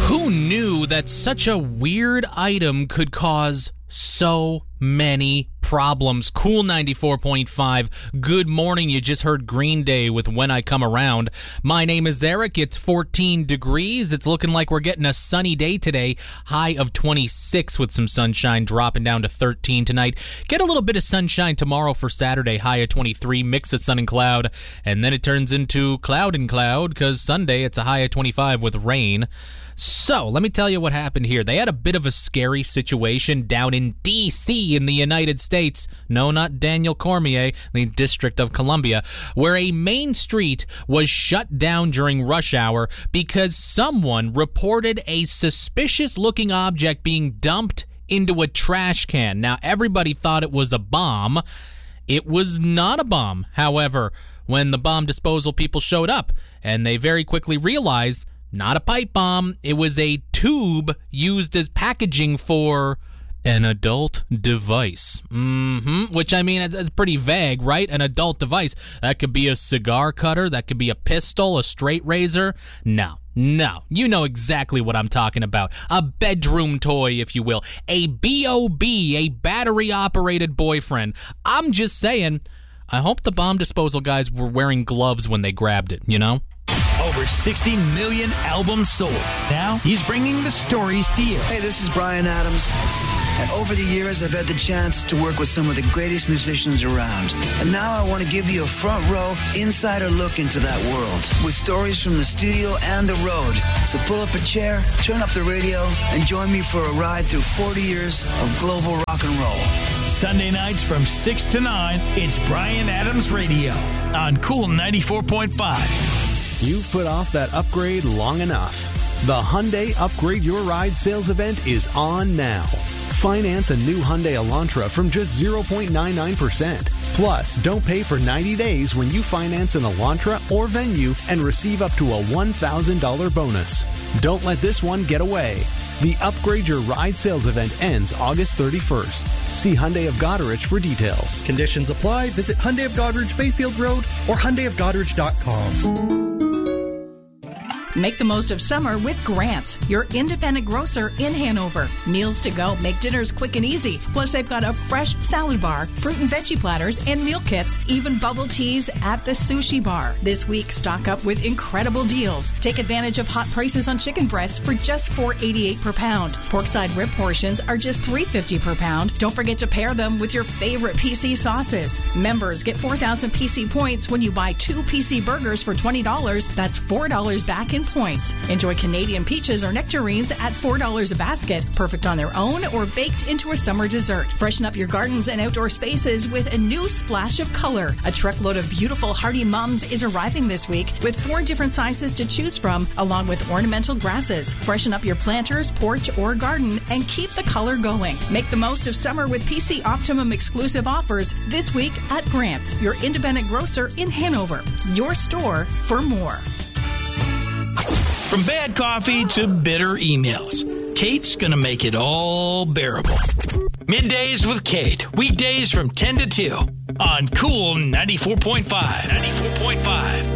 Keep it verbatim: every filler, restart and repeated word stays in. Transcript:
Who knew that such a weird item could cause so many problems? Cool ninety-four point five. Good morning. You just heard Green Day with When I Come Around. My name is Eric. It's fourteen degrees. It's looking like we're getting a sunny day today. High of twenty-six with some sunshine, dropping down to thirteen tonight. Get a little bit of sunshine tomorrow for Saturday. High of twenty-three, mix of sun and cloud. And then it turns into cloud and cloud because Sunday it's a high of twenty-five with rain. So, let me tell you what happened here. They had a bit of a scary situation down in D C in the United States. No, not Daniel Cormier, the District of Columbia, where a main street was shut down during rush hour because someone reported a suspicious-looking object being dumped into a trash can. Now, everybody thought it was a bomb. It was not a bomb, however, when the bomb disposal people showed up, and they very quickly realized not a pipe bomb. It was a tube used as packaging for an adult device. Mm-hmm. Which, I mean, it's pretty vague, right? An adult device. That could be a cigar cutter. That could be a pistol, a straight razor. No. No. You know exactly what I'm talking about. A bedroom toy, if you will. A B O B, a battery-operated boyfriend. I'm just saying, I hope the bomb disposal guys were wearing gloves when they grabbed it, you know? Over sixty million albums sold. Now, he's bringing the stories to you. Hey, this is Bryan Adams. And over the years, I've had the chance to work with some of the greatest musicians around. And now I want to give you a front row, insider look into that world with stories from the studio and the road. So pull up a chair, turn up the radio, and join me for a ride through forty years of global rock and roll. Sunday nights from six to nine, it's Bryan Adams Radio on Cool ninety-four point five. You've put off that upgrade long enough. The Hyundai Upgrade Your Ride sales event is on now. Finance a new Hyundai Elantra from just zero point nine nine percent. Plus, don't pay for ninety days when you finance an Elantra or Venue and receive up to a one thousand dollars bonus. Don't let this one get away. The Upgrade Your Ride sales event ends August thirty-first. See Hyundai of Goderich for details. Conditions apply. Visit Hyundai of Goderich, Bayfield Road, or Hyundai of Goderich dot com. Make the most of summer with Grants, your independent grocer in Hanover. Meals to go make dinners quick and easy. Plus, they've got a fresh salad bar, fruit and veggie platters, and meal kits, even bubble teas at the sushi bar. This week, stock up with incredible deals. Take advantage of hot prices on chicken breasts for just four dollars and eighty-eight cents per pound. Porkside rib portions are just three dollars and fifty cents per pound. Don't forget to pair them with your favorite P C sauces. Members get four thousand P C points when you buy two P C burgers for twenty dollars. That's four dollars back in points. Enjoy Canadian peaches or nectarines at four dollars a basket, perfect on their own or baked into a summer dessert. Freshen up your gardens and outdoor spaces with a new splash of color. A truckload of beautiful hardy mums is arriving this week with four different sizes to choose from, along with ornamental grasses. Freshen up your planters, porch, or garden and keep the color going. Make the most of summer with P C Optimum exclusive offers this week at Grants, your independent grocer in Hanover. Your store for more. From bad coffee to bitter emails, Kate's going to make it all bearable. Middays with Kate, weekdays from ten to two on Cool ninety-four point five. ninety-four point five.